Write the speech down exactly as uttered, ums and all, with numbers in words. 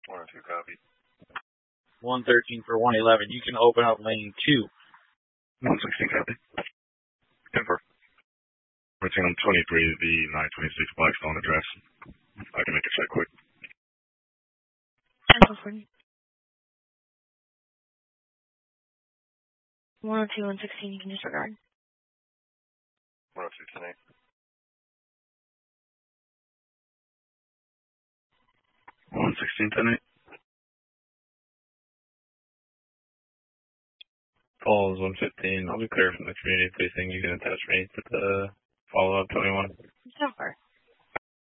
one oh two copy. one thirteen for one eleven. You can open up lane two. one sixteen copy. Confirm. Return on twenty-three, the nine twenty-six Blackstone address. I can make a check quick. one oh two, one sixteen, you can disregard. one oh two, ten eight. one sixteen, ten eight. Falls one fifteen. I'll be clear from the community facing. You can attach me to the follow-up twenty-one. So far.